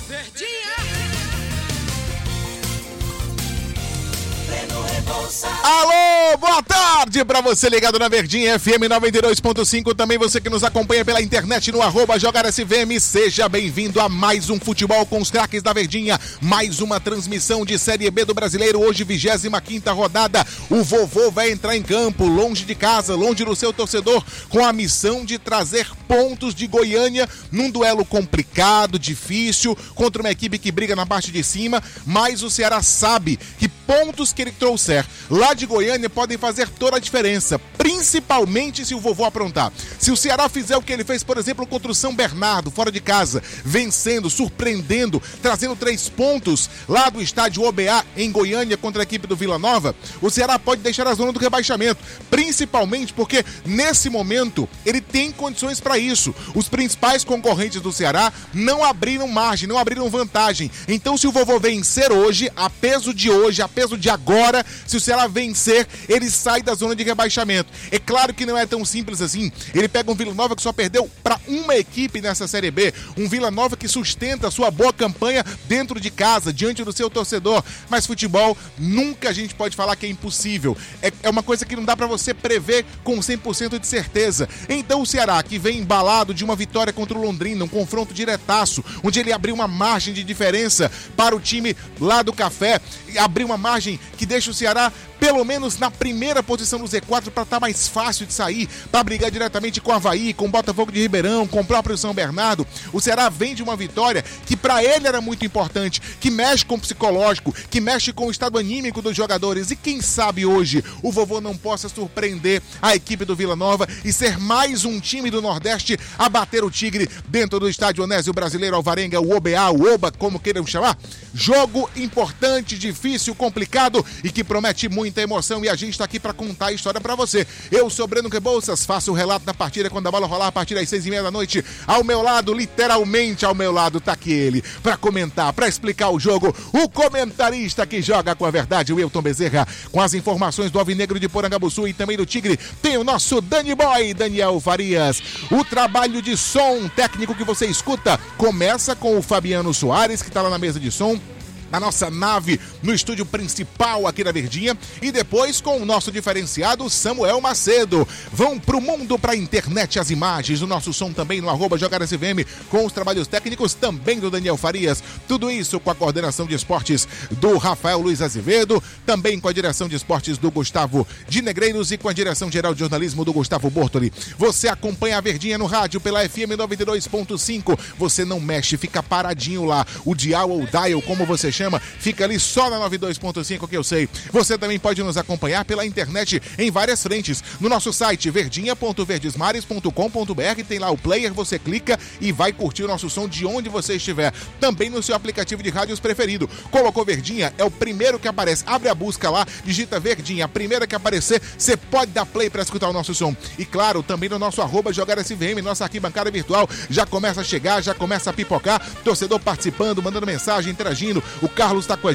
Alô, boa tarde pra você ligado na Verdinha FM 92.5, também você que nos acompanha pela internet no @jogarsvm, seja bem-vindo a mais um Futebol com os Craques da Verdinha, mais uma transmissão de Série B do Brasileiro, hoje 25ª rodada, o vovô vai entrar em campo, longe de casa, longe do seu torcedor, com a missão de trazer pontos de Goiânia num duelo complicado, difícil, contra uma equipe que briga na parte de cima, mas o Ceará sabe que pontos que ele trouxer lá de Goiânia podem fazer toda a diferença, principalmente se o vovô aprontar. Se o Ceará fizer o que ele fez, por exemplo, contra o São Bernardo, fora de casa, vencendo, surpreendendo, trazendo 3 pontos lá do estádio OBA em Goiânia contra a equipe do Vila Nova, o Ceará pode deixar a zona do rebaixamento, principalmente porque nesse momento ele tem condições para isso. Os principais concorrentes do Ceará não abriram margem, não abriram vantagem. Então, se o vovô vencer hoje, a peso de hoje, a peso de agora, se o Ceará vencer, ele sai da zona de rebaixamento. É claro que não é tão simples assim. Ele pega um Vila Nova que só perdeu para uma equipe nessa Série B. Um Vila Nova que sustenta a sua boa campanha dentro de casa, diante do seu torcedor. Mas futebol, nunca a gente pode falar que é impossível. É uma coisa que não dá para você prever com 100% de certeza. Então o Ceará, que vem embalado de uma vitória contra o Londrina, um confronto diretaço, onde ele abriu uma margem de diferença para o time lá do Café, e abriu uma margem que deixa o Ceará pelo menos na primeira posição do Z4 para estar mais fácil de sair, para brigar diretamente com o Avaí, com o Botafogo de Ribeirão, com o próprio São Bernardo. O Ceará vem de uma vitória que para ele era muito importante, que mexe com o psicológico, que mexe com o estado anímico dos jogadores, e quem sabe hoje o vovô não possa surpreender a equipe do Vila Nova e ser mais um time do Nordeste a bater o Tigre dentro do estádio Onésio Brasileiro Alvarenga, o OBA, o OBA, como queiram chamar. Jogo importante, difícil, complicado e que promete muita emoção, e a gente está aqui para contar a história para você. Eu sou Breno Rebouças, faço o relato da partida quando a bola rolar a partir das 6:30 da noite. Ao meu lado, literalmente ao meu lado, tá aqui ele, para comentar, para explicar o jogo, o comentarista que joga com a verdade, o Wilton Bezerra, com as informações do Alvinegro de Porangabuçu e também do Tigre. Tem o nosso Dani Boy, Daniel Farias. O trabalho de som técnico que você escuta começa com o Fabiano Soares, que está lá na mesa de som, a nossa nave no estúdio principal aqui da Verdinha, e depois com o nosso diferenciado Samuel Macedo. Vão pro mundo, pra internet, as imagens, o nosso som também no @jogarsvm, com os trabalhos técnicos também do Daniel Farias. Tudo isso com a coordenação de esportes do Rafael Luiz Azevedo, também com a direção de esportes do Gustavo de Negreiros e com a direção geral de jornalismo do Gustavo Bortoli. Você acompanha a Verdinha no rádio pela FM 92.5. Você não mexe, fica paradinho lá. O dial ou dial, como você chama, fica ali só na 92.5, que eu sei. Você também pode nos acompanhar pela internet em várias frentes. No nosso site verdinha.verdesmares.com.br tem lá o player, você clica e vai curtir o nosso som de onde você estiver. Também no seu aplicativo de rádios preferido. Colocou Verdinha, é o primeiro que aparece. Abre a busca lá, digita Verdinha. A primeira que aparecer, você pode dar play para escutar o nosso som. E claro, também no nosso @jogarsvm, nossa arquibancada virtual já começa a chegar, já começa a pipocar. Torcedor participando, mandando mensagem, interagindo. O Carlos está com a